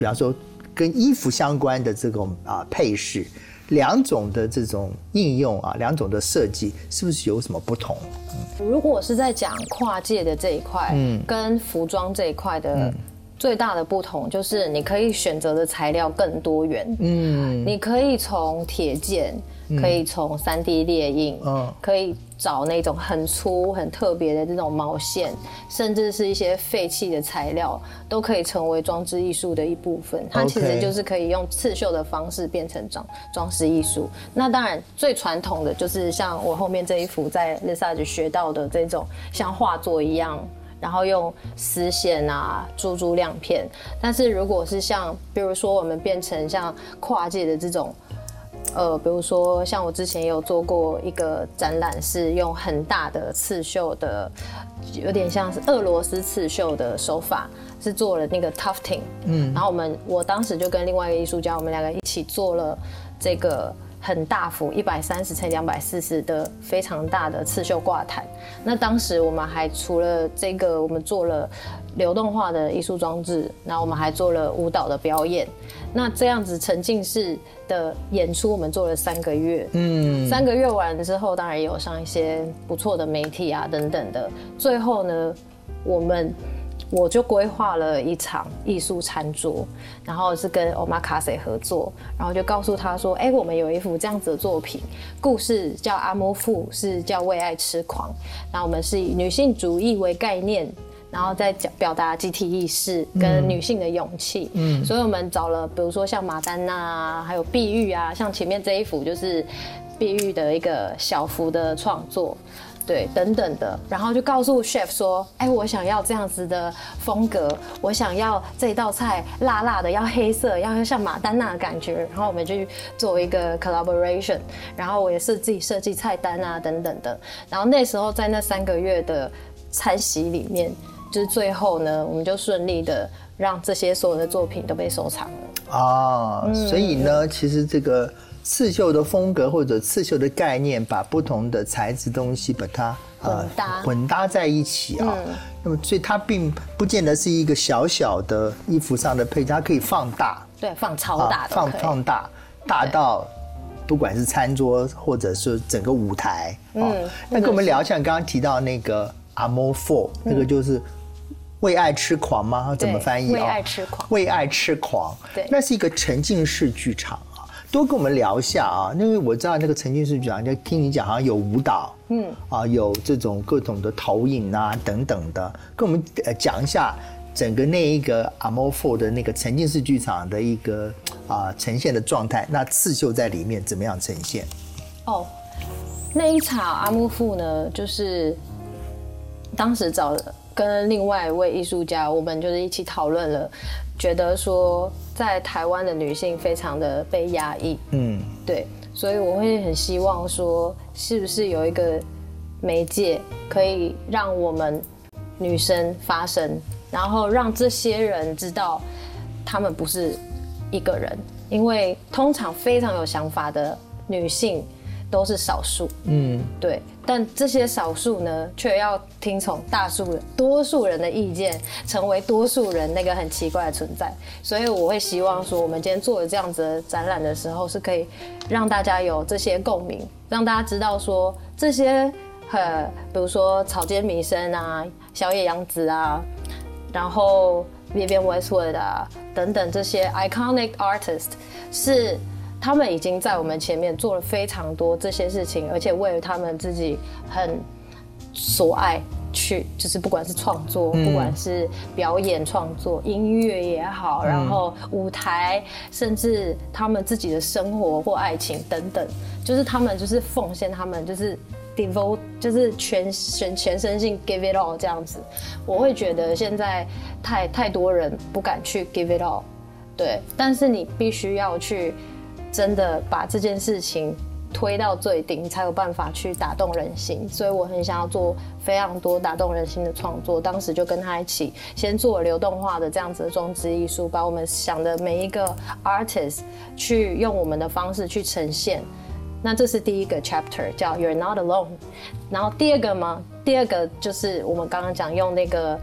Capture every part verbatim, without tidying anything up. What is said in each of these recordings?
比方说跟衣服相关的这种啊配饰，两种的这种应用啊，两种的设计是不是有什么不同？ 嗯、如果是在讲跨界的这一块，嗯，跟服装这一块的。嗯，最大的不同就是你可以选择的材料更多元，嗯，你可以从铁件，可以从 三 D 列印，嗯，可以找那种很粗很特别的这种毛线，甚至是一些废弃的材料，都可以成为装置艺术的一部分。它其实就是可以用刺绣的方式变成装装饰艺术。那当然最传统的就是像我后面这一幅在 Lesage 学到的这种像画作一样。然后用丝线啊、珠珠亮片，但是如果是像，比如说我们变成像跨界的这种，呃，比如说像我之前也有做过一个展览，是用很大的刺绣的，有点像是俄罗斯刺绣的手法，是做了那个 tufting， 嗯，然后我们我当时就跟另外一个艺术家，我们两个一起做了这个。很大幅一百三十乘两百四十的非常大的刺绣挂毯。那当时我们还除了这个，我们做了流动化的艺术装置，然后我们还做了舞蹈的表演。那这样子沉浸式的演出，我们做了三个月。嗯，三个月完之后，当然也有上一些不错的媒体啊等等的。最后呢，我们。我就规划了一场艺术餐桌，然后是跟 Omakase 合作，然后就告诉他说：“哎、欸，我们有一幅这样子的作品，故事叫《阿莫妇》，是叫为爱痴狂。那我们是以女性主义为概念，然后再表达集体意识跟女性的勇气。嗯，所以我们找了，比如说像马丹娜啊，还有碧玉啊，像前面这一幅就是碧玉的一个小幅的创作。”对，等等的，然后就告诉 chef 说，哎，我想要这样子的风格，我想要这道菜辣辣的，要黑色，要像马丹娜的感觉，然后我们就做一个 collaboration， 然后我也是自己设计菜单啊，等等的，然后那时候在那三个月的餐席里面，就是最后呢，我们就顺利的让这些所有的作品都被收藏了。 啊，嗯、所以呢，其实这个。刺绣的风格或者刺绣的概念，把不同的材质东西把它混搭、呃、 混搭在一起啊。嗯、那么，所以它并不见得是一个小小的衣服上的配置，它可以放大， 对，放超大的、 啊，放放大，大到不管是餐桌或者是整个舞台。嗯，啊、那跟我们聊一下，刚刚提到那个 Amour fou， 那个就是为爱痴狂吗？怎么翻译啊？ 为爱痴狂， 为爱痴狂。 对， 那是一个沉浸式剧场。多跟我们聊一下啊，因为我知道那个沉浸式剧场，就听你讲好像有舞蹈，嗯，啊，有这种各种的投影啊等等的，跟我们呃讲一下整个那一个 Amour fou 的那个沉浸式剧场的一个啊呈现的状态，那刺绣在里面怎么样呈现？ 哦，那一场 Amour fou 呢，就是当时找跟另外一位艺术家，我们就是一起讨论了。觉得说在台湾的女性非常的被压抑，嗯，对，所以我会很希望说，是不是有一个媒介可以让我们女生发声，然后让这些人知道，她们不是一个人，因为通常非常有想法的女性都是少数，嗯，对。但这些少数呢，却要听从大数人、多数人的意见，成为多数人那个很奇怪的存在。所以我会希望说，我们今天做了这样子的展览的时候，是可以让大家有这些共鸣，让大家知道说这些呃，比如说草间弥生啊、小野洋子啊，然后 Vivienne Westwood 啊等等这些 iconic artist 是。他们已经在我们前面做了非常多这些事情，而且为了他们自己很所爱去，就是不管是创作，嗯、不管是表演创作、音乐也好，嗯、然后舞台，甚至他们自己的生活或爱情等等，就是他们就是奉献，他们就是 devote， 就是全全全身性 give it all 这样子。我会觉得现在太太多人不敢去 give it all， 对，但是你必须要去。真的把这件事情推到最顶，才有办法去打动人心。所以我很想要做非常多打动人心的创作。当时就跟他一起，先做了流动化的这样子的装置艺术，把我们想的每一个 artist 去用我们的方式去呈现。那这是第一个 chapter， 叫 You're Not Alone。然后第二个嘛，第二个就是我们刚刚讲用那个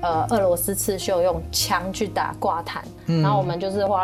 呃俄罗斯刺绣用枪去打挂毯，然后我们就是花